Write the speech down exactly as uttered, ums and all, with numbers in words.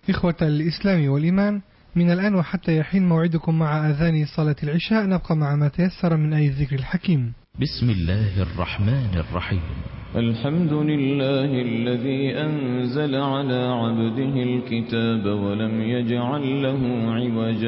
إخوة الإسلام والإيمان، من الآن وحتى يحين موعدكم مع أذان صلاة العشاء، نبقى مع ما تيسر من آية الذكر الحكيم. بسم الله الرحمن الرحيم. الحمد لله الذي أنزل على عبده الكتاب ولم يجعل له عوجا